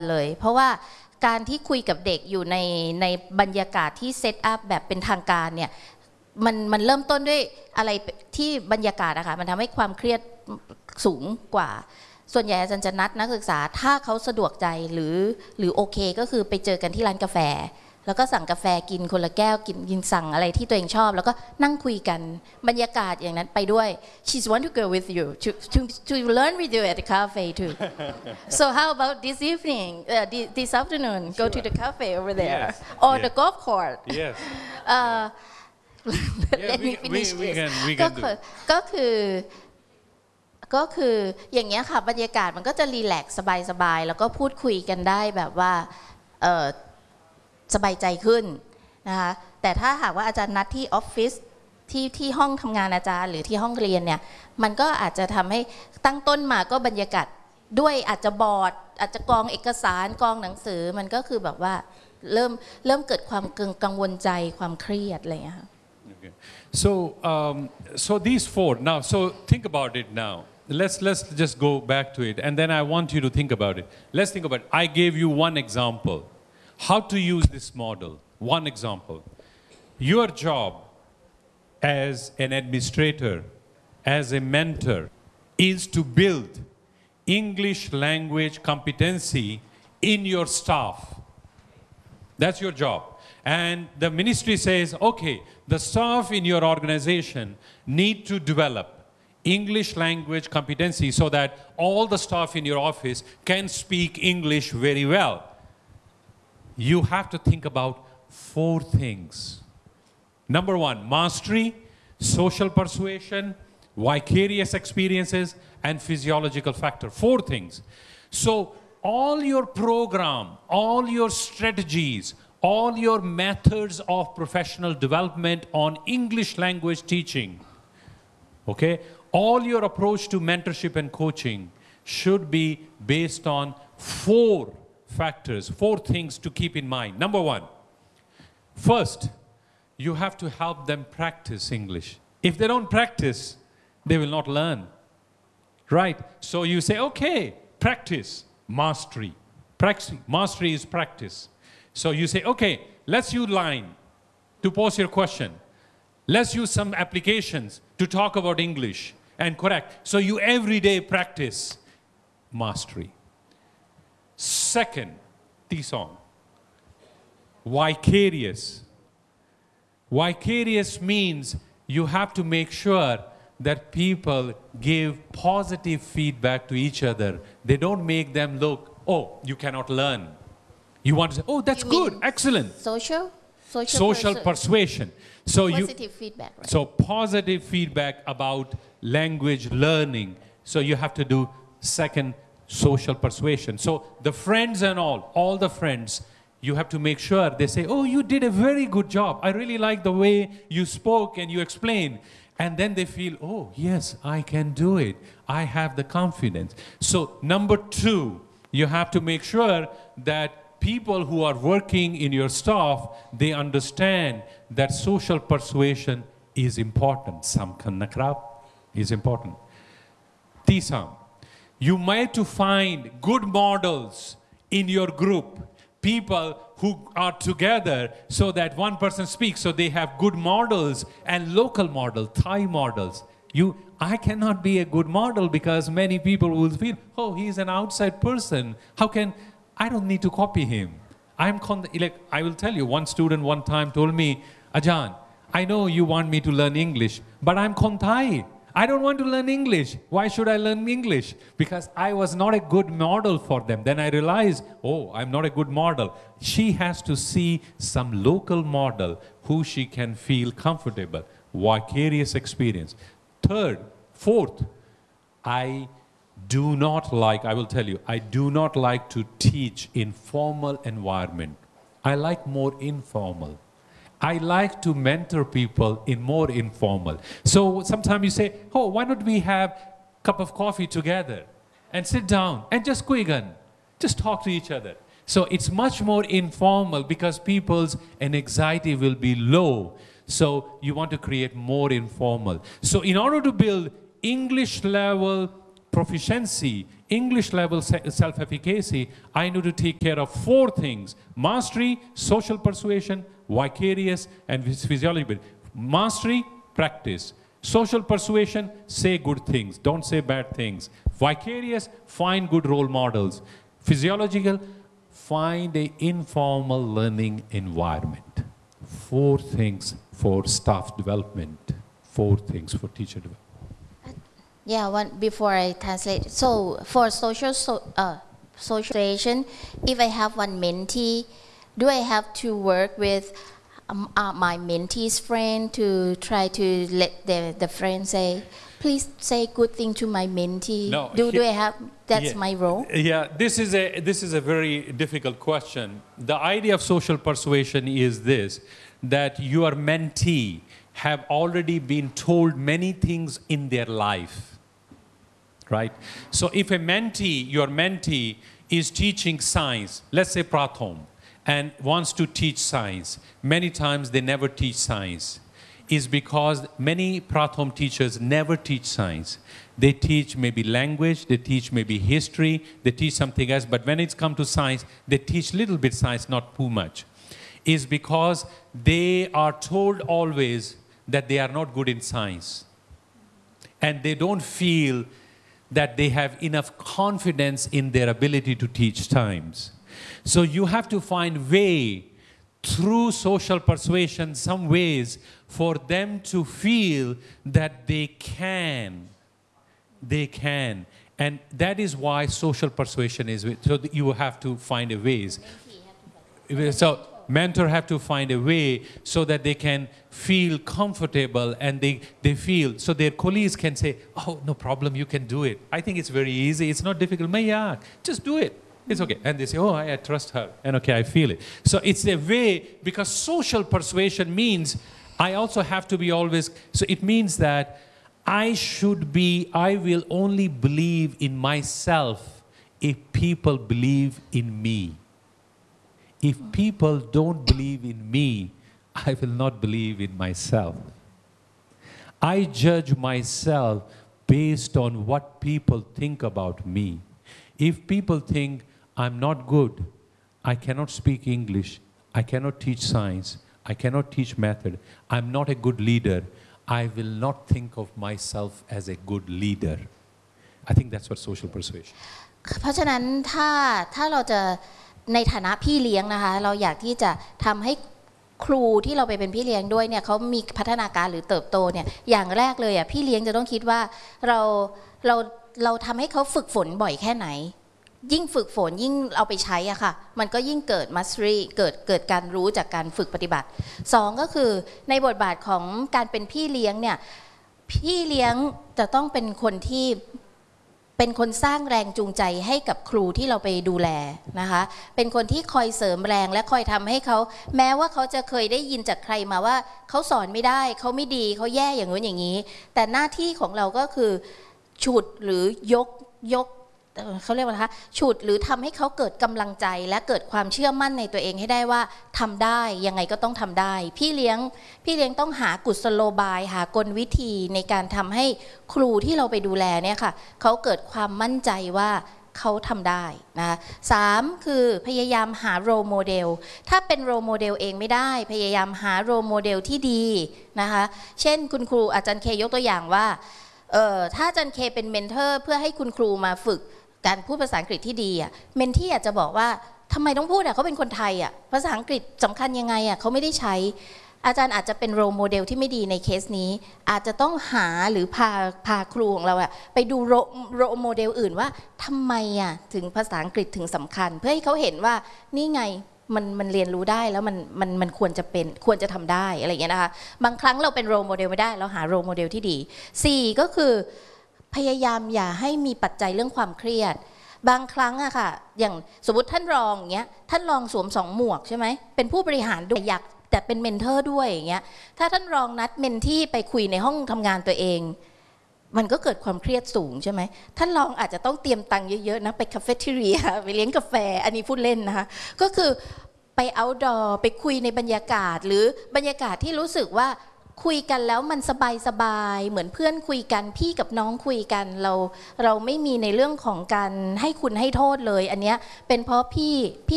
เลยเพราะว่าการที่คุยกับเด็กอยู่ในบรรยากาศที่เซตอัพแบบเป็นทางการเนี่ยมันเริ่มต้นด้วยอะไรที่บรรยากาศอะค่ะมันทำให้ความเครียดสูงกว่าส่วนใหญ่อาจารย์จะนัดนักศึกษาถ้าเขาสะดวกใจหรือโอเคก็คือไปเจอกันที่ร้านกาแฟแล้วก็สั่งกาแฟกินคนละแก้วกินสั่งอะไรที่ตัวเองชอบแล้วก็นั่งคุยกันบรรยากาศอย่างนั้นไปด้วย she's want to go with you to learn with you at the cafe too so how about this evening this afternoon go to the cafe over there or the golf court yes let me finish this ก็คืออย่างเงี้ยค่ะบรรยากาศมันก็จะรีแลกซ์สบายๆแล้วก็พูดคุยกันได้แบบว่าสบายใจขึ้นนะคะแต่ถ้าหากว่าอาจารย์นัดที่ออฟฟิศที่ห้องทำงานอาจารย์หรือที่ห้องเรียนเนี่ยมันก็อาจจะทำให้ตั้งต้นมาก็บรรยากาศด้วยอาจจะบอร์ดอาจจะกองเอกสารกองหนังสือมันก็คือแบบว่าเริ่มเกิดความกังวลใจความเครียดอะไรอย่างเงี้ยค่ะ So these four now. So think about it now. Let's just go back to it, and then I want you to think about it. Let's think about it. I gave you one example. How to use this model. One example. Your job as an administrator, as a mentor, is to build English language competency in your staff. That's your job. And the ministry says, okay, the staff in your organization need to develop English language competency so that all the staff in your office can speak English very well. You have to think about four things. Number one, mastery, social persuasion, vicarious experiences, and physiological factor. Four things. So all your program, all your strategies, all your methods of professional development on English language teaching, okay, all your approach to mentorship and coaching should be based on four factors, four things to keep in mind. Number one, first, you have to help them practice English. If they don't practice, they will not learn, right? So you say, okay, practice, mastery. Mastery is practice. So you say, okay, let's use line to pose your question. Let's use some applications to talk about English and correct. So you every day practice mastery. Second, Tisong, vicarious. Vicarious means you have to make sure that people give positive feedback to each other. They don't make them look, oh, you cannot learn. You want to say, oh, that's good, excellent. Social persuasion. So positive feedback. Right? So positive feedback about language learning. So you have to do second, social persuasion. So the friends and all the friends, you have to make sure they say, oh, you did a very good job. I really like the way you spoke and you explained. And then they feel, oh, yes, I can do it. I have the confidence. So number two, you have to make sure that people who are working in your staff, they understand that social persuasion is important. Samkhannakrab is important. Tisam, you might to find good models in your group, people who are together so that one person speaks, so they have good models and local models, Thai models. I cannot be a good model because many people will feel, oh, he's an outside person. How can, I don't need to copy him. I will tell you, one student one time told me, Ajahn, I know you want me to learn English, but I'm Khon Thai. I don't want to learn English. Why should I learn English? Because I was not a good model for them. Then I realized, oh, I'm not a good model. She has to see some local model who she can feel comfortable. Vicarious experience. Third, fourth, I will tell you, I do not like to teach in formal environment. I like more informal. I like to mentor people in more informal. So sometimes you say, oh, why don't we have a cup of coffee together and sit down and just kuigan, just talk to each other. So it's much more informal because people's anxiety will be low. So you want to create more informal. So in order to build English level proficiency, English level self-efficacy, I need to take care of 4 things: mastery, social persuasion, vicarious, and physiology. Mastery, practice. Social persuasion, say good things, don't say bad things. Vicarious, find good role models. Physiological, find an informal learning environment. 4 things for staff development, 4 things for teacher development. Yeah, before I translate. So for social situation, if I have one mentee, do I have to work with my mentee's friend to try to let the friend say, please say good thing to my mentee? No, do I have, that's my role? Yeah, this is a very difficult question. The idea of social persuasion is this, that your mentee have already been told many things in their life, right? So if your mentee is teaching science, let's say Pratham, and wants to teach science, many times they never teach science, is because many Pratham teachers never teach science. They teach maybe language, they teach maybe history, they teach something else, but when it's come to science, they teach little bit science, not too much. Is because they are told always that they are not good in science. And they don't feel that they have enough confidence in their ability to teach science. So you have to find way through social persuasion, some ways for them to feel that they can. And that is why social persuasion is, so you have to find a ways. So mentor have to find a way so that they can feel comfortable and they feel, so their colleagues can say, oh, no problem, you can do it. I think it's very easy, it's not difficult. Maya, just do it. It's okay. And they say, oh, I trust her. And okay, I feel it. So it's a way, because social persuasion means I also have to be always, so it means that I will only believe in myself if people believe in me. If people don't believe in me, I will not believe in myself. I judge myself based on what people think about me. If people think I'm not good, I cannot speak English, I cannot teach science, I cannot teach method, I'm not a good leader, I will not think of myself as a good leader. I think that's what social persuasion. เพราะฉะนั้นถ้าเราจะในฐานะพี่เลี้ยงนะคะเราอยากที่จะทำให้ครูที่เราไปเป็นพี่เลี้ยงด้วยเนี่ยเขามีพัฒนาการหรือเติบโตเนี่ยอย่างแรกเลยอ่ะพี่เลี้ยงจะต้องคิดว่าเราทำให้เขาฝึกฝนบ่อยแค่ไหนยิ่งฝึกฝนยิ่งเอาไปใช้อ่ะค่ะมันก็ยิ่งเกิด mastery เกิดการรู้จากการฝึกปฏิบัติ2ก็คือในบทบาทของการเป็นพี่เลี้ยงเนี่ยพี่เลี้ยงจะต้องเป็นคนที่เป็นคนสร้างแรงจูงใจให้กับครูที่เราไปดูแลนะคะเป็นคนที่คอยเสริมแรงและคอยทำให้เขาแม้ว่าเขาจะเคยได้ยินจากใครมาว่าเขาสอนไม่ได้เขาไม่ดีเขาแย่อย่างนู้นอย่างนี้แต่หน้าที่ของเราก็คือฉุดหรือยกเขาเรียกว่านะคะฉุดหรือทำให้เขาเกิดกำลังใจและเกิดความเชื่อมั่นในตัวเองให้ได้ว่าทำได้ยังไงก็ต้องทำได้พี่เลี้ยงต้องหากุศโลบายหากลวิธีในการทำให้ครูที่เราไปดูแลเนี่ยค่ะเขาเกิดความมั่นใจว่าเขาทำได้นะ3คือพยายามหาโรโมเดลถ้าเป็นโรโมเดลเองไม่ได้พยายามหาโรโมเดลที่ดีนะคะเช่นคุณครูอาจารย์เคยกตัวอย่างว่าถ้าอาจารย์เคเป็นเมนเทอร์เพื่อให้คุณครูมาฝึกการพูดภาษาอังกฤษที่ดีอ่ะเมนที่อยากจะบอกว่าทำไมต้องพูดอ่ะเขาเป็นคนไทยอ่ะภาษาอังกฤษสำคัญยังไงอ่ะเขาไม่ได้ใช้อาจารย์อาจจะเป็นโรโมเดลที่ไม่ดีในเคสนี้อาจจะต้องหาหรือพาครูของเราอ่ะไปดูโรโมเดลอื่นว่าทำไมอ่ะถึงภาษาอังกฤษถึงสำคัญเพื่อให้เขาเห็นว่านี่ไงมันเรียนรู้ได้แล้วมันควรจะทำได้อะไรอย่างเงี้ยนะคะบางครั้งเราเป็นโรโมเดลไม่ได้เราหาโรโมเดลที่ดี4ก็คือพยายามอย่าให้มีปัจจัยเรื่องความเครียดบางครั้งอะค่ะอย่างสมมติท่านรองอย่างเงี้ยท่านรองสวม2หมวกใช่ไหมเป็นผู้บริหารด้วยอยากแต่เป็นเมนเทอร์ด้วยอย่างเงี้ยถ้าท่านรองนัดเมนที่ไปคุยในห้องทำงานตัวเองมันก็เกิดความเครียดสูงใช่ไหมท่านรองอาจจะต้องเตรียมตังค์เยอะๆนะไปคาเฟ่ทีเรียไปเลี้ยงกาแฟอันนี้พูดเล่นนะคะก็คือไปเอาท์ดอร์ไปคุยในบรรยากาศหรือบรรยากาศที่รู้สึกว่าคุยกันแล้วมันสบายๆเหมือนเพื่อนคุยกันพี่กับน้องคุยกันเราไม่มีในเรื่องของการให้คุณให้โทษเลยอันเนี้ยเป็นเพราะพี่